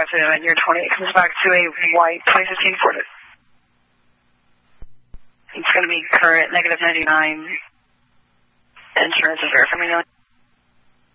5 to the event year 28 comes back to a white 2015 Ford. It's going to be current, negative 99. Insurance is there for me.